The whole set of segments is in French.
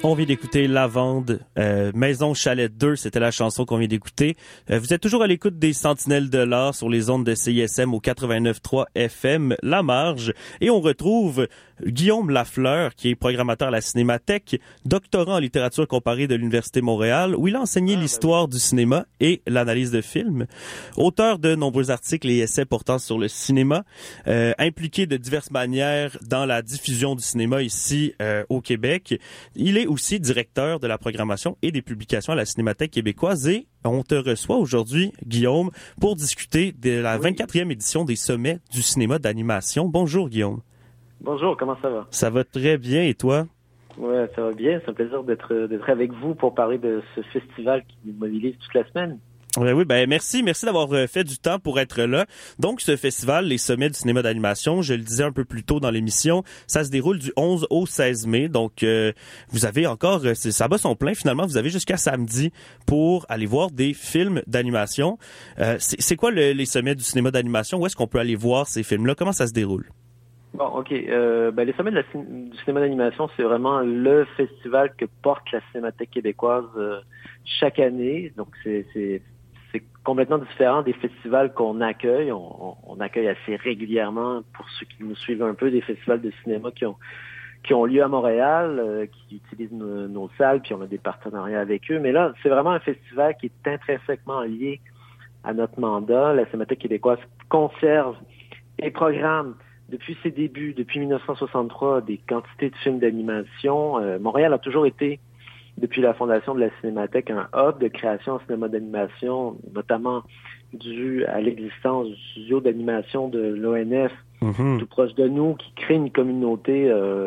On vient d'écouter Lavande, Maison Chalet 2, c'était la chanson qu'on vient d'écouter. Vous êtes toujours à l'écoute des Sentinelles de l'Art sur les ondes de CISM au 89.3 FM, La Marge. Et on retrouve Guillaume Lafleur, qui est programmateur à la Cinémathèque, doctorant en littérature comparée de l'Université Montréal, où il a enseigné l'histoire du cinéma et l'analyse de films. Auteur de nombreux articles et essais portant sur le cinéma, impliqué de diverses manières dans la diffusion du cinéma ici au Québec. Il est aussi directeur de la programmation et des publications à la Cinémathèque québécoise et on te reçoit aujourd'hui, Guillaume, pour discuter de la 24e édition des Sommets du cinéma d'animation. Bonjour, Guillaume. Bonjour, comment ça va? Ça va très bien, et toi? Ouais, ça va bien. C'est un plaisir d'être avec vous pour parler de ce festival qui nous mobilise toute la semaine. Oui, merci d'avoir fait du temps pour être là. Donc, ce festival, les Sommets du cinéma d'animation, je le disais un peu plus tôt dans l'émission, ça se déroule du 11 au 16 mai. Donc, vous avez encore, ça bat son plein finalement, vous avez jusqu'à samedi pour aller voir des films d'animation. C'est quoi les Sommets du cinéma d'animation? Où est-ce qu'on peut aller voir ces films-là? Comment ça se déroule? Bon, OK. Les Sommets du cinéma d'animation, c'est vraiment le festival que porte la Cinémathèque québécoise chaque année. Donc, c'est complètement différent des festivals qu'on accueille. On accueille assez régulièrement, pour ceux qui nous suivent un peu, des festivals de cinéma qui ont lieu à Montréal, qui utilisent nos salles, puis on a des partenariats avec eux. Mais là, c'est vraiment un festival qui est intrinsèquement lié à notre mandat. La Cinémathèque québécoise conserve et programme depuis ses débuts, depuis 1963, des quantités de films d'animation. Montréal a toujours été, depuis la fondation de la Cinémathèque, un hub de création en cinéma d'animation, notamment dû à l'existence du studio d'animation de l'ONF, tout proche de nous, qui crée une communauté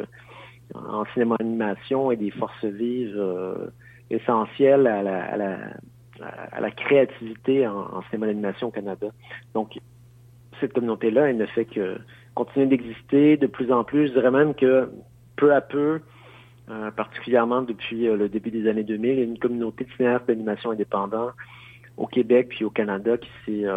en cinéma d'animation et des forces vives essentielles à la créativité en cinéma d'animation au Canada. Donc, cette communauté-là, elle ne fait que continuer d'exister de plus en plus. Je dirais même que peu à peu, particulièrement depuis le début des années 2000, il y a une communauté de cinéastes d'animation indépendants au Québec puis au Canada qui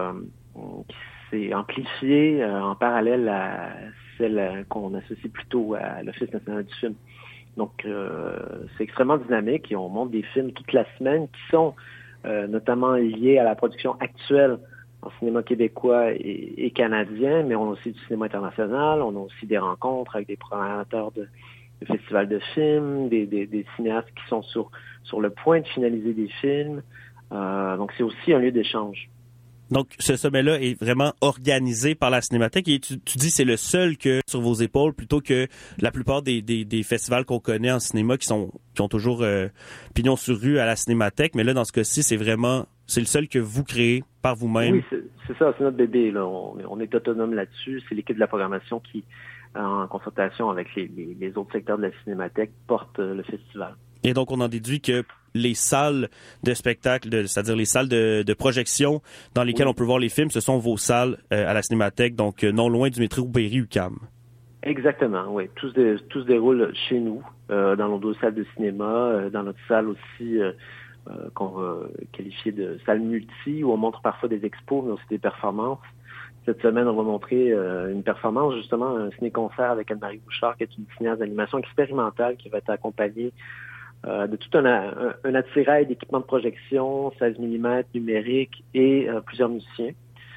s'est amplifiée en parallèle à celle qu'on associe plutôt à l'Office national du film. Donc, c'est extrêmement dynamique et on montre des films toute la semaine qui sont notamment liés à la production actuelle en cinéma québécois et canadien, mais on a aussi du cinéma international, on a aussi des rencontres avec des programmateurs de festivals de films, des cinéastes qui sont sur le point de finaliser des films. Donc, c'est aussi un lieu d'échange. Donc, ce sommet-là est vraiment organisé par la Cinémathèque et tu dis c'est le seul que sur vos épaules plutôt que la plupart des festivals qu'on connaît en cinéma qui ont toujours pignon sur rue à la Cinémathèque. Mais là, dans ce cas-ci, c'est le seul que vous créez par vous-même. Oui, c'est ça, c'est notre bébé, là. On est autonome là-dessus. C'est l'équipe de la programmation qui, en concertation avec les autres secteurs de la Cinémathèque, porte le festival. Et donc, on en déduit que les salles de spectacle, c'est-à-dire les salles de projection dans lesquelles on peut voir les films, ce sont vos salles à la Cinémathèque, donc non loin du métro Berry-UQAM. Exactement, oui. Tout se déroule chez nous, dans nos 2 salles de cinéma, dans notre salle aussi qu'on va qualifier de salle multi, où on montre parfois des expos, mais aussi des performances. Cette semaine, on va montrer une performance, justement, un ciné-concert avec Anne-Marie Bouchard, qui est une cinéaste d'animation expérimentale qui va être accompagnée de tout un attirail d'équipements de projection, 16 mm numérique et plusieurs musiciens.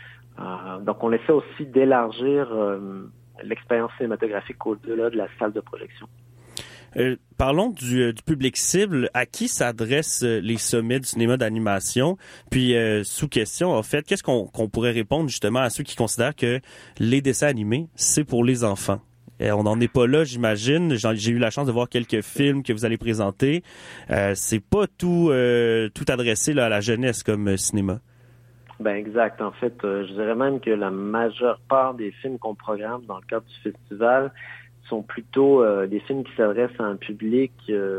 Donc, on essaie aussi d'élargir l'expérience cinématographique au-delà de la salle de projection. Parlons du public cible. À qui s'adressent les sommets du cinéma d'animation? Puis, sous question, en fait, qu'est-ce qu'on pourrait répondre justement à ceux qui considèrent que les dessins animés, c'est pour les enfants? On n'en est pas là, j'imagine. J'ai eu la chance de voir quelques films que vous allez présenter. C'est pas tout adressé là, à la jeunesse comme cinéma. Ben exact. En fait, je dirais même que la majeure part des films qu'on programme dans le cadre du festival sont plutôt des films qui s'adressent à un public,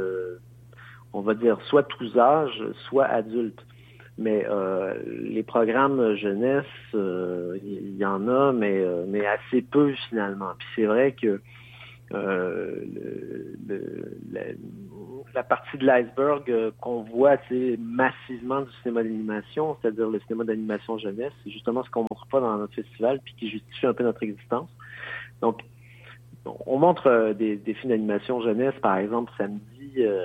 on va dire, soit tous âges, soit adultes. Mais les programmes jeunesse, il y en a, mais assez peu finalement. Puis c'est vrai que la partie de l'iceberg qu'on voit massivement du cinéma d'animation, c'est-à-dire le cinéma d'animation jeunesse, c'est justement ce qu'on montre pas dans notre festival puis qui justifie un peu notre existence. Donc, on montre des films d'animation jeunesse, par exemple, samedi,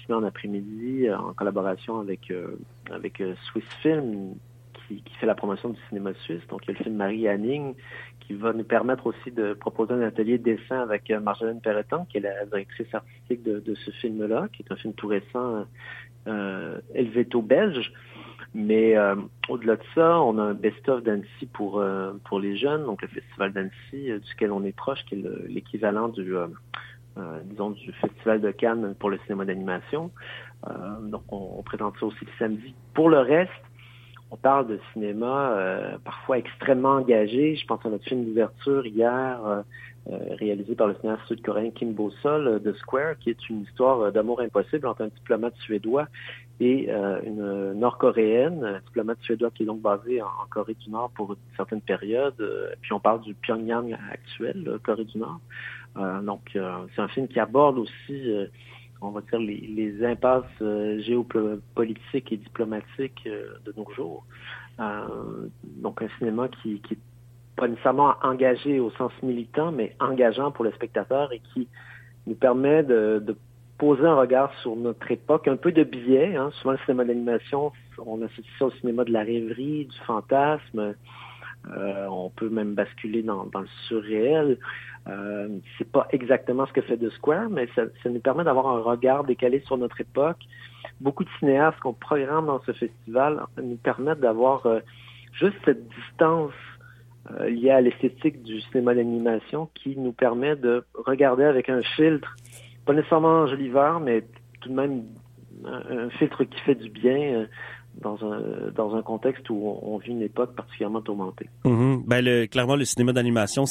diffusé en après-midi en collaboration avec Swiss Film qui fait la promotion du cinéma suisse. Donc, il y a le film Marie Hanning qui va nous permettre aussi de proposer un atelier de dessin avec Marjolaine Perreton, qui est la directrice artistique de ce film-là, qui est un film tout récent helvéto-belge. Mais au-delà de ça, on a un best-of d'Annecy pour les jeunes, donc le festival d'Annecy, duquel on est proche, qui est l'équivalent du festival de Cannes pour le cinéma d'animation. Donc on présente ça aussi le samedi. Pour le reste, on parle de cinéma parfois extrêmement engagé. Je pense à notre film d'ouverture hier, réalisé par le cinéaste sud-coréen Kim Bo-sol, The Square, qui est une histoire d'amour impossible entre un diplomate suédois et une nord-coréenne, un diplomate suédois qui est donc basé en Corée du Nord pour une certaine période. Puis on parle du Pyongyang actuel, Corée du Nord. Donc c'est un film qui aborde aussi, on va dire, les impasses géopolitiques et diplomatiques de nos jours. Donc un cinéma qui est pas nécessairement engagé au sens militant, mais engageant pour le spectateur et qui nous permet de poser un regard sur notre époque, un peu de biais. Souvent, le cinéma d'animation, on associe ça au cinéma de la rêverie, du fantasme. On peut même basculer dans le surréel. C'est pas exactement ce que fait The Square, mais ça nous permet d'avoir un regard décalé sur notre époque. Beaucoup de cinéastes qu'on programme dans ce festival nous permettent d'avoir juste cette distance liée à l'esthétique du cinéma d'animation qui nous permet de regarder avec un filtre, pas nécessairement enjoliveur, mais tout de même un filtre qui fait du bien dans un contexte où on vit une époque particulièrement tourmentée. Mm-hmm. Ben clairement, le cinéma d'animation,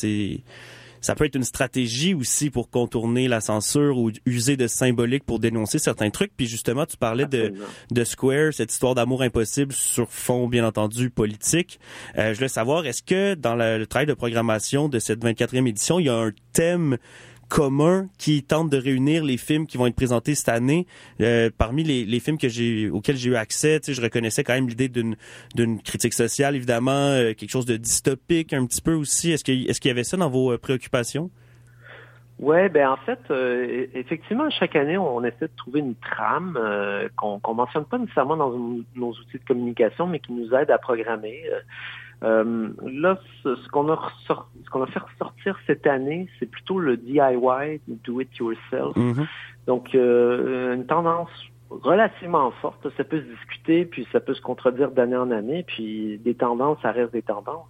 ça peut être une stratégie aussi pour contourner la censure ou user de symbolique pour dénoncer certains trucs. Puis justement, tu parlais de Square, cette histoire d'amour impossible sur fond, bien entendu, politique. Je voulais savoir, est-ce que dans le travail de programmation de cette 24e édition, il y a un thème commun qui tente de réunir les films qui vont être présentés cette année? Parmi les films auxquels j'ai eu accès, je reconnaissais quand même l'idée d'une critique sociale, évidemment, quelque chose de dystopique un petit peu aussi. Est-ce qu'il y avait ça dans vos préoccupations? Ouais, ben en fait, effectivement, chaque année, on essaie de trouver une trame qu'on mentionne pas nécessairement dans nos outils de communication, mais qui nous aide à programmer. Là, ce qu'on a fait ressortir cette année, c'est plutôt le DIY, do it yourself. Mm-hmm. Donc, une tendance relativement forte. Ça peut se discuter, puis ça peut se contredire d'année en année, puis des tendances, ça reste des tendances.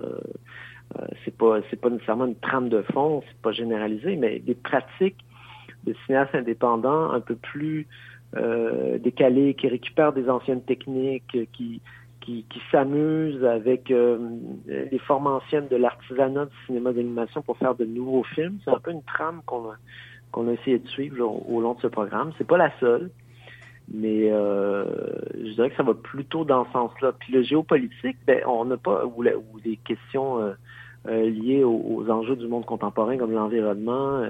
C'est pas nécessairement une trame de fond, c'est pas généralisé, mais des pratiques de cinéastes indépendants un peu plus décalées, qui récupèrent des anciennes techniques, qui s'amusent avec les formes anciennes de l'artisanat du cinéma d'animation pour faire de nouveaux films. C'est un peu une trame qu'on a essayé de suivre là, au long de ce programme. C'est pas la seule, mais je dirais que ça va plutôt dans ce sens-là. Puis le géopolitique, on n'a pas, ou des questions liées aux enjeux du monde contemporain comme l'environnement,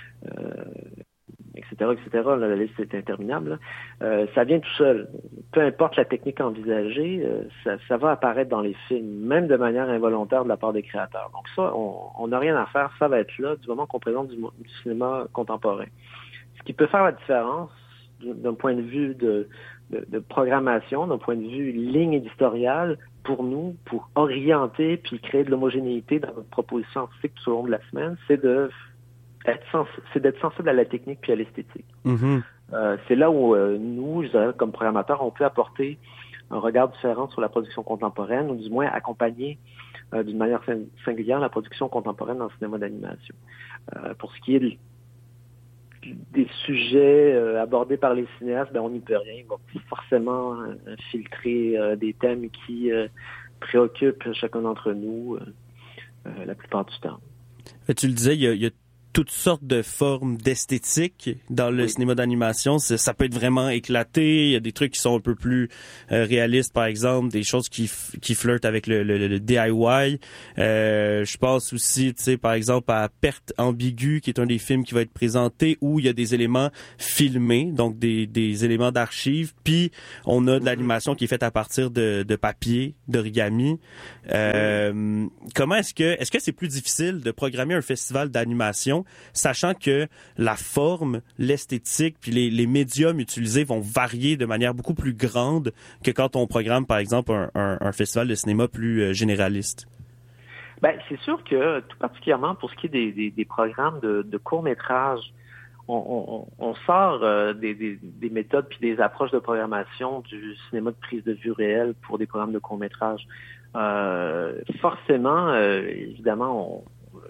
etc., etc. Là, la liste est interminable. Ça vient tout seul. Peu importe la technique envisagée, ça va apparaître dans les films, même de manière involontaire de la part des créateurs. Donc ça, on n'a rien à faire. Ça va être là du moment qu'on présente du cinéma contemporain. Ce qui peut faire la différence d'un point de vue de programmation, d'un point de vue ligne éditoriale, pour nous, pour orienter puis créer de l'homogénéité dans notre proposition artistique tout au long de la semaine, c'est d'être sensible à la technique puis à l'esthétique. Mm-hmm. C'est là où nous, je dirais, comme programmateurs, on peut apporter un regard différent sur la production contemporaine, ou du moins accompagner d'une manière singulière la production contemporaine dans le cinéma d'animation. Pour ce qui est des sujets abordés par les cinéastes, on n'y peut rien. Ils vont forcément filtrer des thèmes qui préoccupent chacun d'entre nous la plupart du temps. Tu le disais, il y a toutes sortes de formes d'esthétique dans le cinéma d'animation. Ça peut être vraiment éclaté. Il y a des trucs qui sont un peu plus réalistes, par exemple, des choses qui flirtent avec le DIY. Je pense aussi, tu sais, par exemple, à Perte ambiguë, qui est un des films qui va être présenté, où il y a des éléments filmés, donc des éléments d'archives. Puis, on a de l'animation qui est faite à partir de papier, d'origami. Comment est-ce que c'est plus difficile de programmer un festival d'animation sachant que la forme, l'esthétique, puis les médiums utilisés vont varier de manière beaucoup plus grande que quand on programme, par exemple, un festival de cinéma plus généraliste? Ben, c'est sûr que, tout particulièrement pour ce qui est des programmes de court-métrage, on sort des méthodes puis des approches de programmation du cinéma de prise de vue réelle pour des programmes de court-métrage. Forcément, évidemment,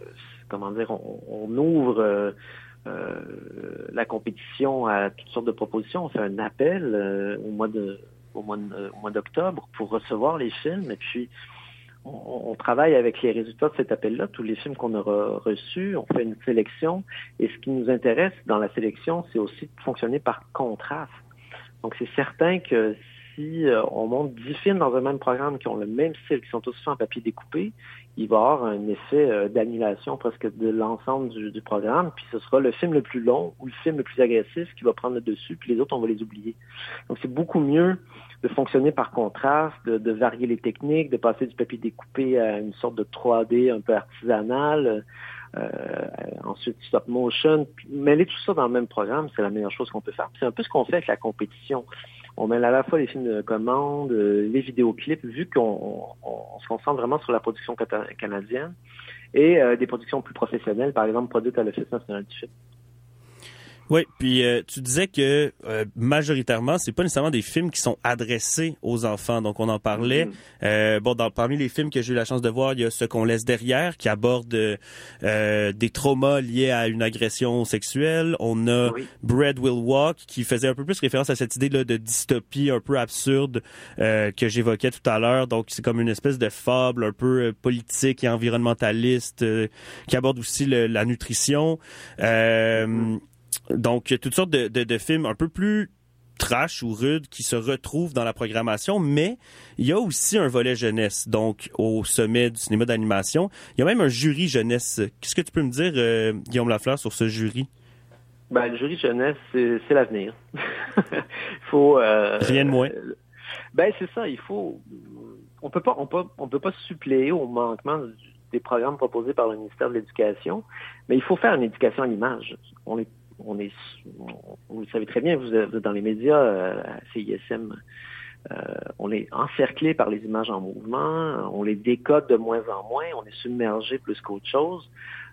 on ouvre la compétition à toutes sortes de propositions. On fait un appel au mois d'octobre pour recevoir les films, et puis on travaille avec les résultats de cet appel-là, tous les films qu'on aura reçus, on fait une sélection, et ce qui nous intéresse dans la sélection, c'est aussi de fonctionner par contraste. Donc c'est certain que si on monte 10 films dans un même programme qui ont le même style, qui sont tous faits en papier découpé, il va y avoir un effet d'annulation presque de l'ensemble du programme, puis ce sera le film le plus long ou le film le plus agressif qui va prendre le dessus, puis les autres, on va les oublier. Donc c'est beaucoup mieux de fonctionner par contraste, de varier les techniques, de passer du papier découpé à une sorte de 3D un peu artisanale, ensuite stop motion, puis mêler tout ça dans le même programme, c'est la meilleure chose qu'on peut faire. Puis c'est un peu ce qu'on fait avec la compétition. On mêle à la fois les films de commande, les vidéoclips, vu qu'on se concentre vraiment sur la production canadienne, et des productions plus professionnelles, par exemple produites à l'Office national du film. Oui, puis tu disais que majoritairement, c'est pas nécessairement des films qui sont adressés aux enfants. Donc on en parlait. Parmi les films que j'ai eu la chance de voir, il y a Ce qu'on laisse derrière, qui aborde des traumas liés à une agression sexuelle. On a Bread Will Walk, qui faisait un peu plus référence à cette idée-là de dystopie un peu absurde que j'évoquais tout à l'heure. Donc c'est comme une espèce de fable un peu politique et environnementaliste qui aborde aussi la nutrition. Donc, toutes sortes de films un peu plus trash ou rudes qui se retrouvent dans la programmation, mais il y a aussi un volet jeunesse. Donc, au sommet du cinéma d'animation, il y a même un jury jeunesse. Qu'est-ce que tu peux me dire, Guillaume Lafleur, sur ce jury? Ben, le jury jeunesse, c'est l'avenir. Il faut... Rien de moins. Ben, c'est ça, il faut... On peut pas suppléer au manquement des programmes proposés par le ministère de l'Éducation, mais il faut faire une éducation à l'image. Vous le savez très bien, vous êtes dans les médias, à CISM, on est encerclé par les images en mouvement, on les décode de moins en moins, on est submergé plus qu'autre chose.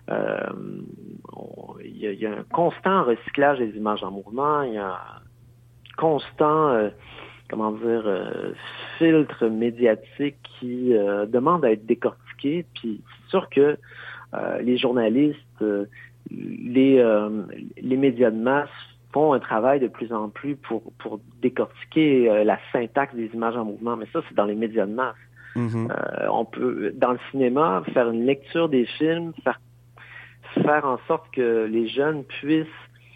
Il y a un constant recyclage des images en mouvement, il y a un constant, filtre médiatique qui demande à être décortiqué, puis c'est sûr que les journalistes, les médias de masse font un travail de plus en plus pour décortiquer la syntaxe des images en mouvement, mais ça, c'est dans les médias de masse. Mm-hmm. On peut, dans le cinéma, faire une lecture des films, faire en sorte que les jeunes puissent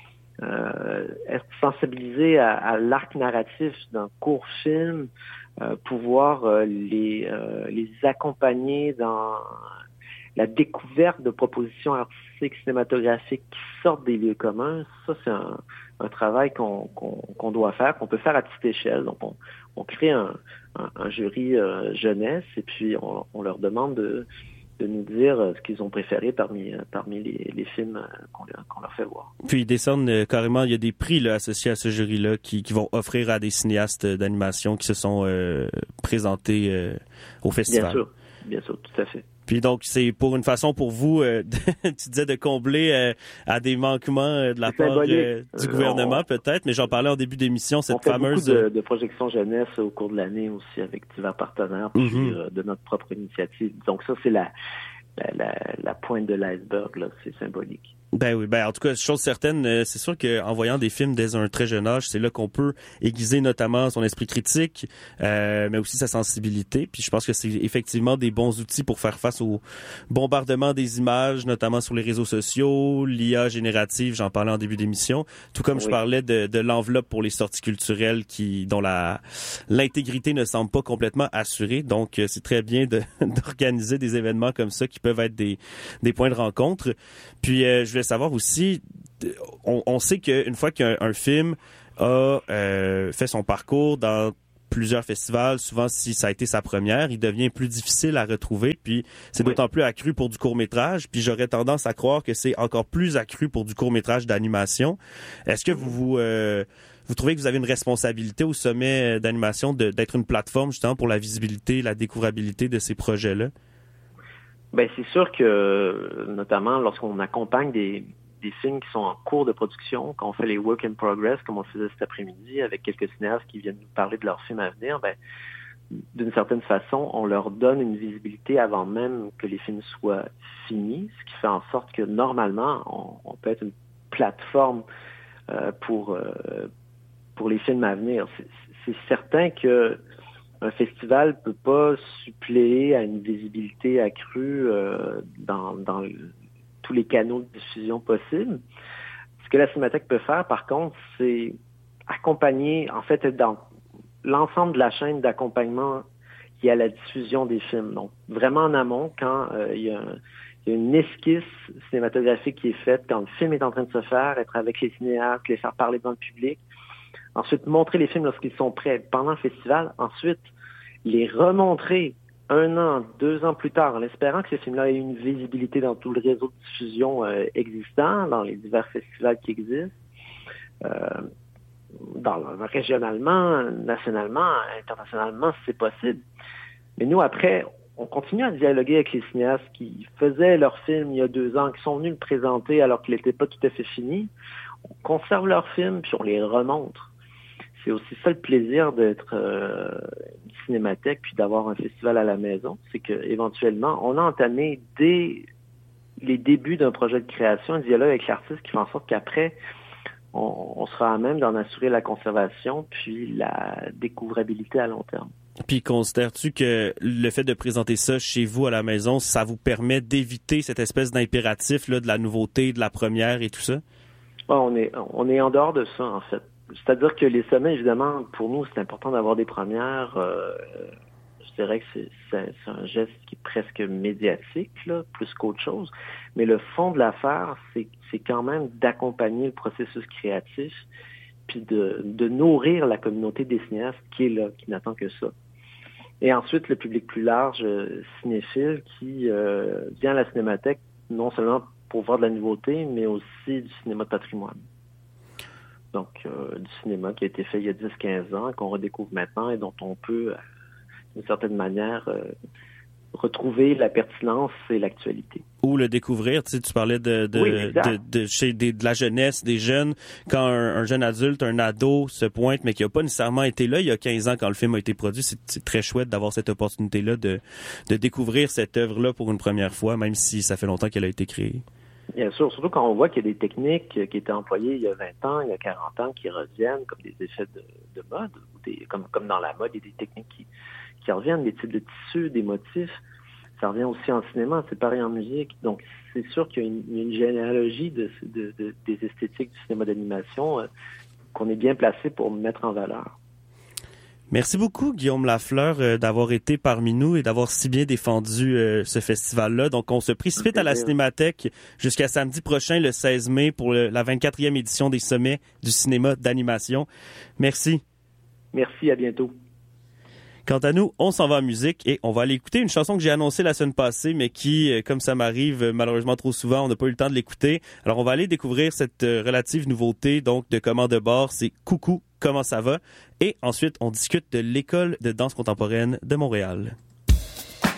être sensibilisés à l'arc narratif d'un court film, pouvoir les accompagner dans la découverte de propositions artistiques, cinématographiques qui sortent des lieux communs. Ça, c'est un travail qu'on doit faire, qu'on peut faire à petite échelle. Donc, on crée un jury jeunesse, et puis on leur demande de nous dire ce qu'ils ont préféré parmi les films qu'on leur fait voir. Puis ils descendent carrément, il y a des prix là, associés à ce jury-là qui vont offrir à des cinéastes d'animation qui se sont présentés au festival. Bien sûr, tout à fait. Puis donc, c'est pour une façon pour vous, tu disais, de combler à des manquements de la part du gouvernement, peut-être, mais j'en parlais en début d'émission, cette fameuse... On fait beaucoup de projections jeunesse au cours de l'année aussi avec divers partenaires, puis de notre propre initiative. Donc ça, c'est la pointe de l'iceberg, là, c'est symbolique. Ben oui, en tout cas, chose certaine, c'est sûr qu'en voyant des films dès un très jeune âge, c'est là qu'on peut aiguiser notamment son esprit critique, mais aussi sa sensibilité. Puis je pense que c'est effectivement des bons outils pour faire face au bombardement des images, notamment sur les réseaux sociaux, l'IA générative, j'en parlais en début d'émission, tout comme je parlais de l'enveloppe pour les sorties culturelles dont l'intégrité ne semble pas complètement assurée. Donc c'est très bien d'organiser des événements comme ça qui peuvent être des points de rencontre. Puis je voulais savoir aussi, on sait qu'une fois qu'un film a fait son parcours dans plusieurs festivals, souvent si ça a été sa première, il devient plus difficile à retrouver, puis c'est d'autant plus accru pour du court-métrage, puis j'aurais tendance à croire que c'est encore plus accru pour du court-métrage d'animation. Est-ce que vous trouvez que vous avez une responsabilité au sommet d'animation d'être une plateforme justement pour la visibilité, la découvrabilité de ces projets-là? Ben c'est sûr que, notamment lorsqu'on accompagne des films qui sont en cours de production, quand on fait les work in progress, comme on faisait cet après-midi, avec quelques cinéastes qui viennent nous parler de leurs films à venir, ben d'une certaine façon, on leur donne une visibilité avant même que les films soient finis, ce qui fait en sorte que normalement, on peut être une plateforme pour les films à venir. C'est certain que un festival peut pas suppléer à une visibilité accrue dans tous les canaux de diffusion possibles. Ce que la Cinémathèque peut faire, par contre, c'est accompagner, en fait, être dans l'ensemble de la chaîne d'accompagnement qui est à la diffusion des films. Donc, vraiment en amont, quand il y a une esquisse cinématographique qui est faite, quand le film est en train de se faire, être avec les cinéastes, les faire parler devant le public. Ensuite, montrer les films lorsqu'ils sont prêts pendant le festival. Ensuite, les remontrer 1 an, 2 ans plus tard, en espérant que ces films-là aient une visibilité dans tout le réseau de diffusion existant, dans les divers festivals qui existent, régionalement, nationalement, internationalement, si c'est possible. Mais nous, après, on continue à dialoguer avec les cinéastes qui faisaient leur film il y a 2 ans, qui sont venus le présenter alors qu'il n'était pas tout à fait fini. On conserve leur film, puis on les remontre. C'est aussi ça le plaisir d'être une cinémathèque puis d'avoir un festival à la maison, c'est que éventuellement on a entamé dès les débuts d'un projet de création un dialogue avec l'artiste qui fait en sorte qu'après on sera à même d'en assurer la conservation puis la découvrabilité à long terme. Puis considères-tu que le fait de présenter ça chez vous à la maison, ça vous permet d'éviter cette espèce d'impératif là de la nouveauté, de la première et tout ça? On est en dehors de ça en fait. C'est-à-dire que les sommets, évidemment, pour nous, c'est important d'avoir des premières. Je dirais que c'est un geste qui est presque médiatique, là, plus qu'autre chose. Mais le fond de l'affaire, c'est quand même d'accompagner le processus créatif, puis de nourrir la communauté des cinéastes qui est là, qui n'attend que ça. Et ensuite, le public plus large, cinéphile, qui vient à la Cinémathèque, non seulement pour voir de la nouveauté, mais aussi du cinéma de patrimoine. Donc, du cinéma qui a été fait il y a 10-15 ans, qu'on redécouvre maintenant et dont on peut, d'une certaine manière, retrouver la pertinence et l'actualité. Ou le découvrir, tu sais, tu parlais de la jeunesse, des jeunes. Quand un jeune adulte, un ado se pointe, mais qui n'a pas nécessairement été là il y a 15 ans quand le film a été produit, c'est très chouette d'avoir cette opportunité-là de découvrir cette œuvre-là pour une première fois, même si ça fait longtemps qu'elle a été créée. Bien sûr, surtout quand on voit qu'il y a des techniques qui étaient employées il y a 20 ans, il y a 40 ans, qui reviennent comme des effets de mode, ou comme dans la mode, il y a des techniques qui reviennent, des types de tissus, des motifs. Ça revient aussi en cinéma, c'est pareil en musique. Donc, c'est sûr qu'il y a une généalogie des esthétiques du cinéma d'animation qu'on est bien placé pour mettre en valeur. Merci beaucoup, Guillaume Lafleur, d'avoir été parmi nous et d'avoir si bien défendu ce festival-là. Donc, on se précipite à la Cinémathèque jusqu'à samedi prochain, le 16 mai, pour la 24e édition des Sommets du cinéma d'animation. Merci. Merci, à bientôt. Quant à nous, on s'en va en musique et on va aller écouter une chanson que j'ai annoncée la semaine passée, mais qui, comme ça m'arrive malheureusement trop souvent, on n'a pas eu le temps de l'écouter. Alors, on va aller découvrir cette relative nouveauté donc de Commande de bord. C'est Coucou, comment ça va? Et ensuite, on discute de l'École de danse contemporaine de Montréal.